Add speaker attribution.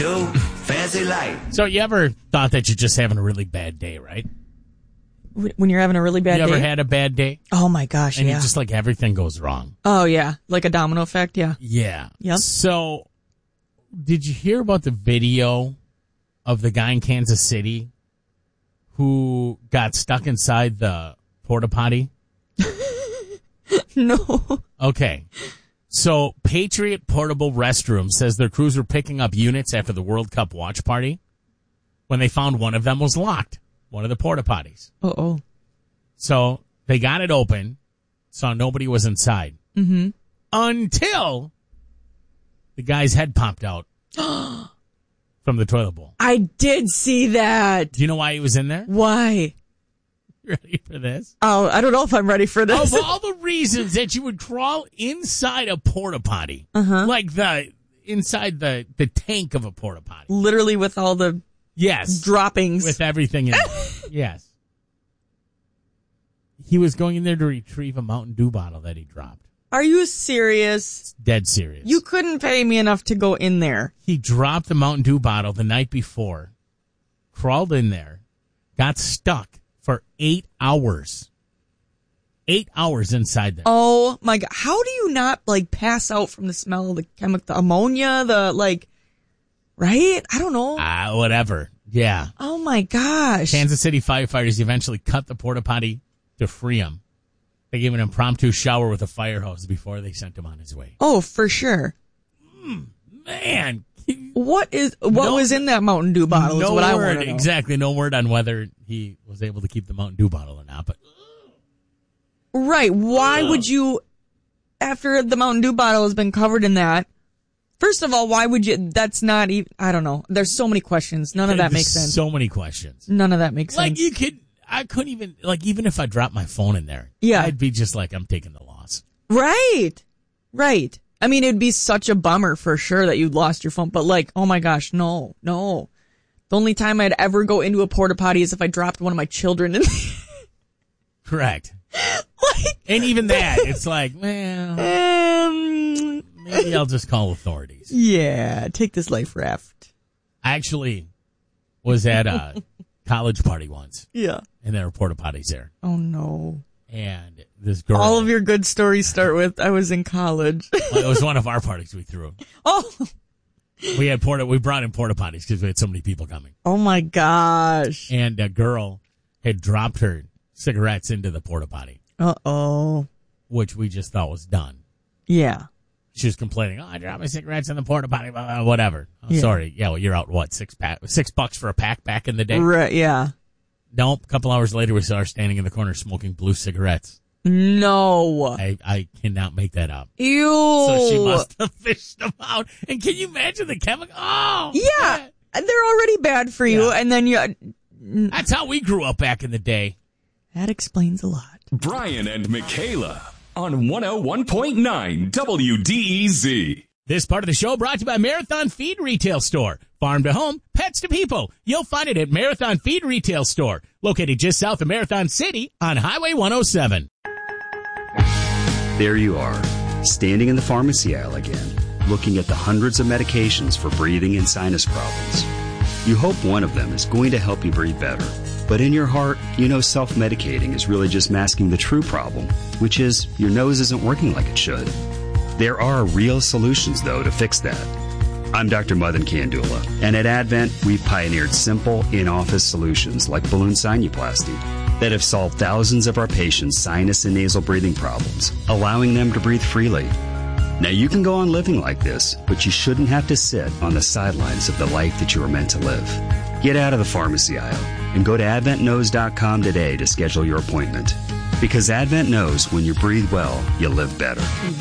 Speaker 1: do? Fancy light.
Speaker 2: So you ever thought that you're just having a really bad day, right?
Speaker 3: When you're having a really bad day?
Speaker 2: You ever had a bad day?
Speaker 3: Oh, my gosh,
Speaker 2: and
Speaker 3: yeah.
Speaker 2: you just like everything goes wrong.
Speaker 3: Oh, yeah. Like a domino effect, yeah.
Speaker 2: Yeah.
Speaker 3: Yep.
Speaker 2: So did you hear about the video of the guy in Kansas City who got stuck inside the porta potty?
Speaker 3: No.
Speaker 2: Okay. So Patriot Portable Restroom says their crews were picking up units after the World Cup watch party when they found one of them was locked, one of the porta potties.
Speaker 3: Uh-oh.
Speaker 2: So they got it open, saw nobody was inside.
Speaker 3: Mm-hmm.
Speaker 2: Until the guy's head popped out from the toilet bowl.
Speaker 3: I did see that.
Speaker 2: Do you know why he was in there?
Speaker 3: Why?
Speaker 2: Ready for this?
Speaker 3: Oh, I don't know if I'm ready for this.
Speaker 2: Of all the reasons that you would crawl inside a porta potty, like inside the tank of a porta potty.
Speaker 3: Literally with all the droppings.
Speaker 2: With everything in it. Yes. He was going in there to retrieve a Mountain Dew bottle that he dropped.
Speaker 3: Are you serious?
Speaker 2: It's dead serious.
Speaker 3: You couldn't pay me enough to go in there.
Speaker 2: He dropped the Mountain Dew bottle the night before, crawled in there, got stuck for 8 hours. 8 hours inside there.
Speaker 3: Oh, my God. How do you not, pass out from the smell of the ammonia, right? I don't know.
Speaker 2: Whatever. Yeah.
Speaker 3: Oh, my gosh.
Speaker 2: Kansas City firefighters eventually cut the porta potty to free him. They gave an impromptu shower with a fire hose before they sent him on his way.
Speaker 3: Oh, for sure.
Speaker 2: Man.
Speaker 3: What was in that Mountain Dew bottle is what I want to know.
Speaker 2: Exactly. No word on whether he was able to keep the Mountain Dew bottle or not. But
Speaker 3: right. Why would you, after the Mountain Dew bottle has been covered in that, first of all, why would you, that's not even, I don't know. There's so many questions. None of that makes sense.
Speaker 2: So many questions.
Speaker 3: None of that makes sense.
Speaker 2: I couldn't even, even if I dropped my phone in there, I'd be just like, I'm taking the loss.
Speaker 3: Right. Right. I mean, it'd be such a bummer for sure that you lost your phone, but oh my gosh, no. The only time I'd ever go into a porta potty is if I dropped one of my children in there.
Speaker 2: Correct. And even that, it's like, well, maybe I'll just call authorities.
Speaker 3: Yeah, take this life raft.
Speaker 2: I actually was at a college party once.
Speaker 3: Yeah.
Speaker 2: And there were porta potties there.
Speaker 3: Oh, no.
Speaker 2: And this girl.
Speaker 3: All of your good stories start with, I was in college.
Speaker 2: Well, it was one of our parties we threw.
Speaker 3: Oh.
Speaker 2: We brought in porta potties because we had so many people coming.
Speaker 3: Oh, my gosh.
Speaker 2: And a girl had dropped her cigarettes into the porta potty.
Speaker 3: Uh-oh.
Speaker 2: Which we just thought was done.
Speaker 3: Yeah.
Speaker 2: She was complaining, I dropped my cigarettes in the porta potty, whatever. I'm sorry. Yeah, well, you're out, what, $6 for a pack back in the day?
Speaker 3: Right, yeah.
Speaker 2: Nope. A couple hours later, we saw her standing in the corner smoking blue cigarettes.
Speaker 3: No.
Speaker 2: I cannot make that up.
Speaker 3: Ew.
Speaker 2: So she must have fished them out. And can you imagine the chemical? Oh.
Speaker 3: Yeah. Man. They're already bad for you, and then you...
Speaker 2: That's how we grew up back in the day.
Speaker 3: That explains a lot.
Speaker 4: Brian and Michaela on 101.9 WDEZ.
Speaker 2: This part of the show brought to you by Marathon Feed Retail Store. Farm to home, pets to people. You'll find it at Marathon Feed Retail Store, located just south of Marathon City on Highway 107.
Speaker 5: There you are, standing in the pharmacy aisle again, looking at the hundreds of medications for breathing and sinus problems. You hope one of them is going to help you breathe better. But in your heart, you know self-medicating is really just masking the true problem, which is your nose isn't working like it should. There are real solutions, though, to fix that. I'm Dr. Madan Kandula, and at Advent, we've pioneered simple, in-office solutions like balloon sinuplasty that have solved thousands of our patients' sinus and nasal breathing problems, allowing them to breathe freely. Now, you can go on living like this, but you shouldn't have to sit on the sidelines of the life that you were meant to live. Get out of the pharmacy aisle and go to AdventKnows.com today to schedule your appointment. Because Advent knows when you breathe well, you live better.